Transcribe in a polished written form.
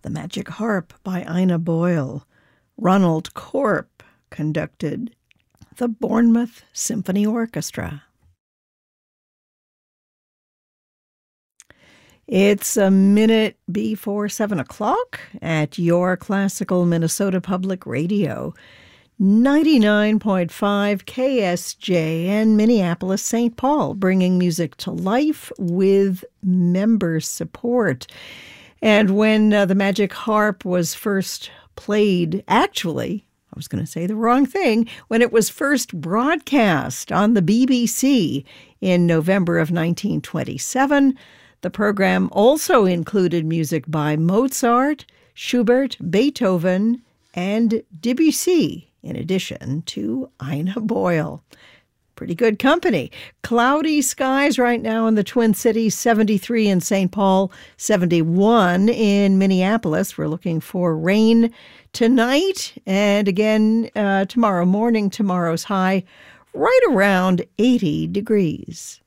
The Magic Harp by Ina Boyle. Ronald Corp conducted the Bournemouth Symphony Orchestra. It's a minute before 7 o'clock at your classical Minnesota Public Radio. 99.5 KSJN Minneapolis, St. Paul, bringing music to life with member support. And when the Magic Harp was first played, actually, I was going to say the wrong thing, when it was first broadcast on the BBC in November of 1927, the program also included music by Mozart, Schubert, Beethoven, and Debussy, in addition to Ina Boyle. Pretty good company. Cloudy skies right now in the Twin Cities, 73 in St. Paul, 71 in Minneapolis. We're looking for rain tonight and again tomorrow morning. Tomorrow's high right around 80 degrees.